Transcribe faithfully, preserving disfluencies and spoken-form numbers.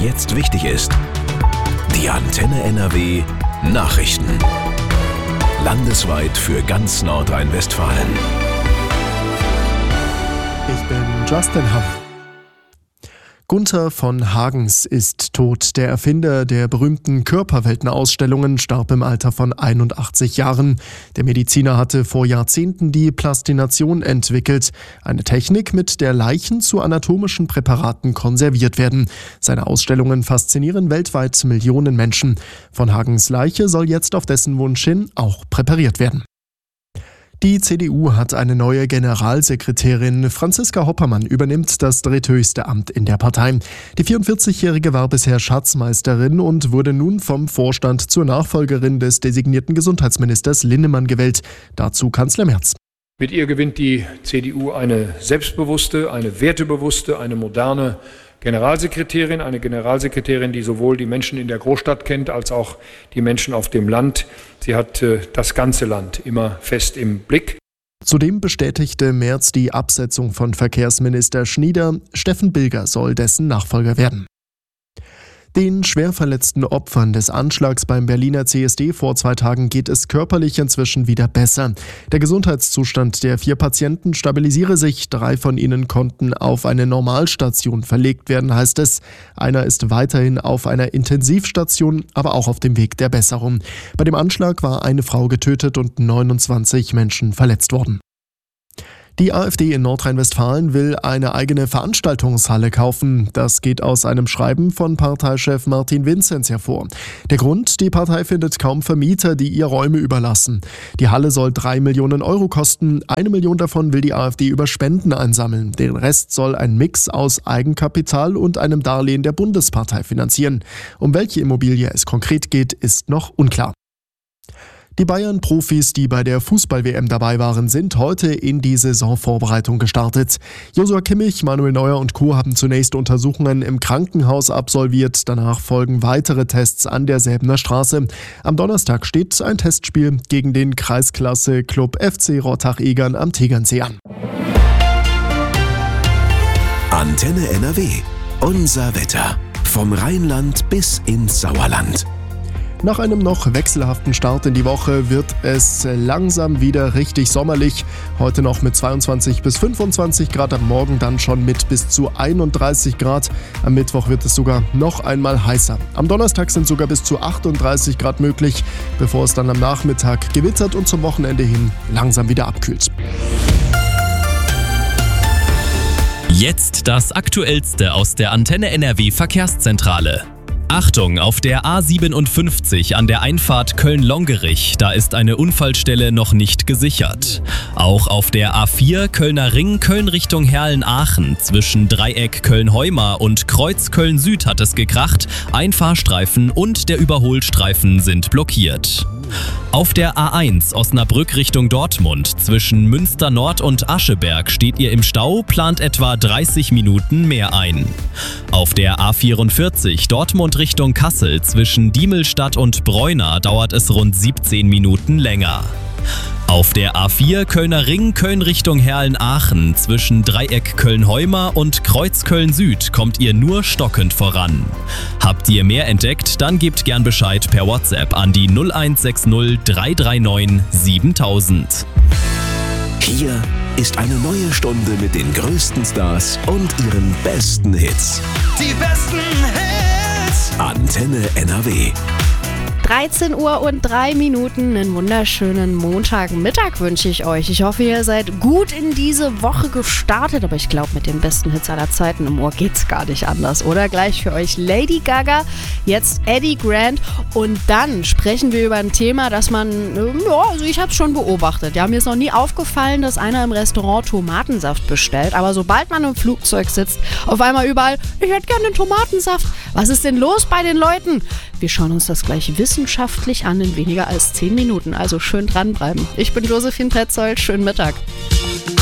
jetzt wichtig ist. Die Antenne N R W Nachrichten. Landesweit für ganz Nordrhein-Westfalen. Ich bin Justin Hamm. Gunther von Hagens ist tot. Der Erfinder der berühmten Körperweltenausstellungen starb im Alter von einundachtzig Jahren. Der Mediziner hatte vor Jahrzehnten die Plastination entwickelt, eine Technik, mit der Leichen zu anatomischen Präparaten konserviert werden. Seine Ausstellungen faszinieren weltweit Millionen Menschen. Von Hagens Leiche soll jetzt auf dessen Wunsch hin auch präpariert werden. Die C D U hat eine neue Generalsekretärin. Franziska Hoppermann übernimmt das dritthöchste Amt in der Partei. Die vierundvierzigjährige war bisher Schatzmeisterin und wurde nun vom Vorstand zur Nachfolgerin des designierten Gesundheitsministers Linnemann gewählt. Dazu Kanzler Merz. Mit ihr gewinnt die C D U eine selbstbewusste, eine wertebewusste, eine moderne Generalsekretärin, eine Generalsekretärin, die sowohl die Menschen in der Großstadt kennt, als auch die Menschen auf dem Land. Sie hat äh, das ganze Land immer fest im Blick. Zudem bestätigte Merz die Absetzung von Verkehrsminister Schnieder. Steffen Bilger soll dessen Nachfolger werden. Den schwer verletzten Opfern des Anschlags beim Berliner C S D vor zwei Tagen geht es körperlich inzwischen wieder besser. Der Gesundheitszustand der vier Patienten stabilisiere sich. Drei von ihnen konnten auf eine Normalstation verlegt werden, heißt es. Einer ist weiterhin auf einer Intensivstation, aber auch auf dem Weg der Besserung. Bei dem Anschlag war eine Frau getötet und neunundzwanzig Menschen verletzt worden. Die AfD in Nordrhein-Westfalen will eine eigene Veranstaltungshalle kaufen. Das geht aus einem Schreiben von Parteichef Martin Vinzenz hervor. Der Grund: Die Partei findet kaum Vermieter, die ihr Räume überlassen. Die Halle soll drei Millionen Euro kosten. Eine Million davon will die AfD über Spenden einsammeln. Den Rest soll ein Mix aus Eigenkapital und einem Darlehen der Bundespartei finanzieren. Um welche Immobilie es konkret geht, ist noch unklar. Die Bayern-Profis, die bei der Fußball-W M dabei waren, sind heute in die Saisonvorbereitung gestartet. Joshua Kimmich, Manuel Neuer und Co. haben zunächst Untersuchungen im Krankenhaus absolviert. Danach folgen weitere Tests an der Säbener Straße. Am Donnerstag steht ein Testspiel gegen den Kreisklasse-Club F C Rottach-Egern am Tegernsee an. Antenne N R W. Unser Wetter. Vom Rheinland bis ins Sauerland. Nach einem noch wechselhaften Start in die Woche wird es langsam wieder richtig sommerlich. Heute noch mit zweiundzwanzig bis fünfundzwanzig Grad, am Morgen dann schon mit bis zu einunddreißig Grad. Am Mittwoch wird es sogar noch einmal heißer. Am Donnerstag sind sogar bis zu achtunddreißig Grad möglich, bevor es dann am Nachmittag gewittert und zum Wochenende hin langsam wieder abkühlt. Jetzt das Aktuellste aus der Antenne N R W Verkehrszentrale. Achtung, auf der A siebenundfünfzig an der Einfahrt Köln-Longerich, da ist eine Unfallstelle noch nicht gesichert. Auch auf der A vier Kölner Ring, Köln Richtung Herlen-Aachen, zwischen Dreieck Köln-Heuma und Kreuz Köln-Süd hat es gekracht. Ein Fahrstreifen und der Überholstreifen sind blockiert. Auf der A eins Osnabrück Richtung Dortmund, zwischen Münster Nord und Ascheberg steht ihr im Stau, plant etwa dreißig Minuten mehr ein. Auf der A vierundvierzig Dortmund Richtung Kassel, zwischen Diemelstadt und Breuna dauert es rund siebzehn Minuten länger. Auf der A vier Kölner Ring, Köln Richtung Herlen-Aachen, zwischen Dreieck Köln-Heuma und Kreuz Köln-Süd kommt ihr nur stockend voran. Habt ihr mehr entdeckt, dann gebt gern Bescheid per WhatsApp an die null eins sechs null drei drei neun siebentausend. Hier ist eine neue Stunde mit den größten Stars und ihren besten Hits. Die besten Hits! Antenne N R W. dreizehn Uhr und drei Minuten, einen wunderschönen Montagmittag wünsche ich euch. Ich hoffe, ihr seid gut in diese Woche gestartet, aber ich glaube, mit den besten Hits aller Zeiten im Ohr geht's gar nicht anders, oder? Gleich für euch Lady Gaga, jetzt Eddie Grant und dann sprechen wir über ein Thema, das man, ja, also ich habe es schon beobachtet. Ja, mir ist noch nie aufgefallen, dass einer im Restaurant Tomatensaft bestellt, aber sobald man im Flugzeug sitzt, auf einmal überall, ich hätte gerne einen Tomatensaft. Was ist denn los bei den Leuten? Wir schauen uns das gleich wissenschaftlich an in weniger als zehn Minuten. Also schön dranbleiben. Ich bin Josephine Petzold. Schönen Mittag.